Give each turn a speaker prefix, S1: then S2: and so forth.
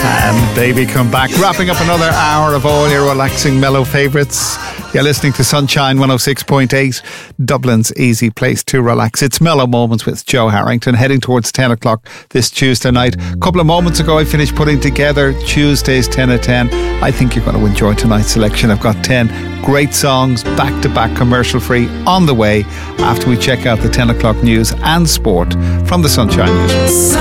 S1: And Baby Come Back, wrapping up another hour of all your relaxing mellow favourites. You're listening to Sunshine 106.8, Dublin's easy place to relax. It's Mellow Moments with Joe Harrington, heading towards 10 o'clock this Tuesday night. A couple of moments ago I finished putting together Tuesday's 10 at 10. I think you're going to enjoy tonight's selection. I've got 10 great songs, back-to-back commercial free, on the way after we check out the 10 o'clock news and sport from the Sunshine Newsroom.